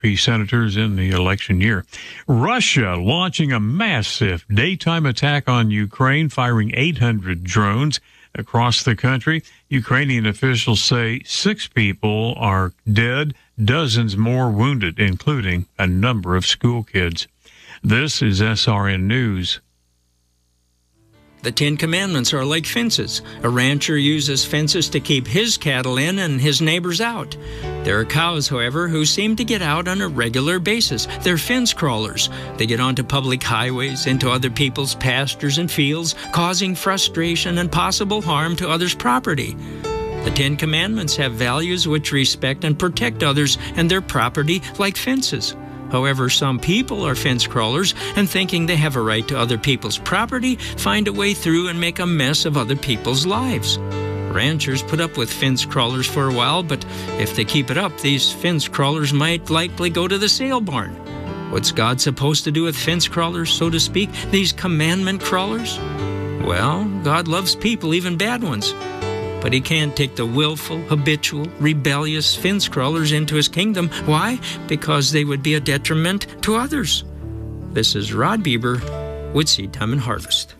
be senators in the election year. Russia launching a massive daytime attack on Ukraine, firing 800 drones across the country. Ukrainian officials say 6 people are dead, dozens more wounded, including a number of school kids. This is SRN News. The 10 Commandments are like fences. A rancher uses fences to keep his cattle in and his neighbors out. There are cows, however, who seem to get out on a regular basis. They're fence crawlers. They get onto public highways, into other people's pastures and fields, causing frustration and possible harm to others' property. The 10 Commandments have values which respect and protect others and their property like fences. However, some people are fence crawlers and, thinking they have a right to other people's property, find a way through and make a mess of other people's lives. Ranchers put up with fence crawlers for a while, but if they keep it up, these fence crawlers might likely go to the sale barn. What's God supposed to do with fence crawlers, so to speak, these commandment crawlers? Well, God loves people, even bad ones. But he can't take the willful, habitual, rebellious fence crawlers into his kingdom. Why? Because they would be a detriment to others. This is Rod Bieber with Seed Time and Harvest.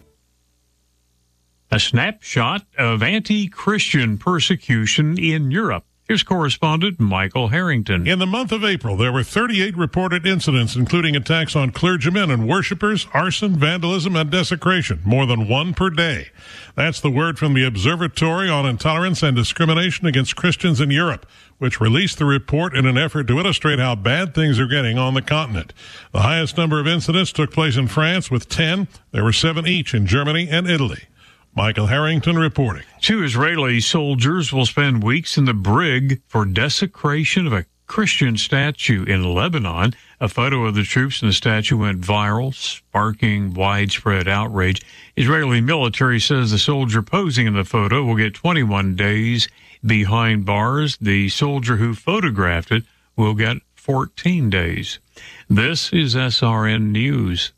A snapshot of anti-Christian persecution in Europe. Here's correspondent Michael Harrington. In the month of April, there were 38 reported incidents, including attacks on clergymen and worshipers, arson, vandalism, and desecration, more than one per day. That's the word from the Observatory on Intolerance and Discrimination Against Christians in Europe, which released the report in an effort to illustrate how bad things are getting on the continent. The highest number of incidents took place in France with 10. There were 7 each in Germany and Italy. Michael Harrington reporting. 2 Israeli soldiers will spend weeks in the brig for desecration of a Christian statue in Lebanon. A photo of the troops and the statue went viral, sparking widespread outrage. Israeli military says the soldier posing in the photo will get 21 days behind bars. The soldier who photographed it will get 14 days. This is SRN News.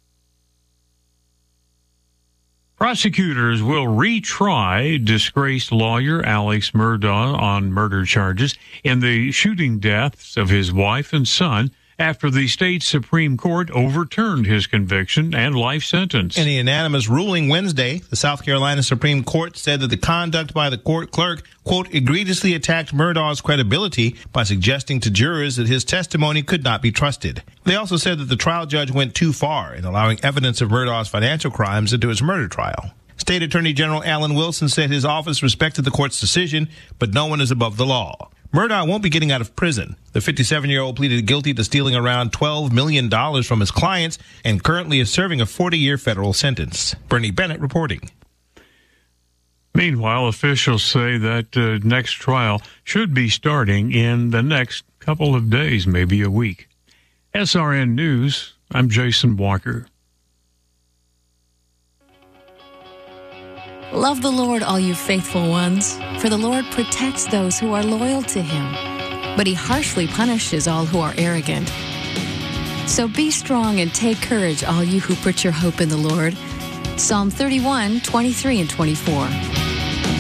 Prosecutors will retry disgraced lawyer Alex Murdaugh on murder charges in the shooting deaths of his wife and son after the state Supreme Court overturned his conviction and life sentence. In a unanimous ruling Wednesday, the South Carolina Supreme Court said that the conduct by the court clerk, quote, egregiously attacked Murdaugh's credibility by suggesting to jurors that his testimony could not be trusted. They also said that the trial judge went too far in allowing evidence of Murdaugh's financial crimes into his murder trial. State Attorney General Alan Wilson said his office respected the court's decision, but no one is above the law. Murdaugh won't be getting out of prison. The 57-year-old pleaded guilty to stealing around $12 million from his clients and currently is serving a 40-year federal sentence. Bernie Bennett reporting. Meanwhile, officials say that next trial should be starting in the next couple of days, maybe a week. SRN News, I'm Jason Walker. Love the Lord, all you faithful ones, for the Lord protects those who are loyal to him, but he harshly punishes all who are arrogant. So be strong and take courage, all you who put your hope in the Lord. Psalm 31, 23 and 24.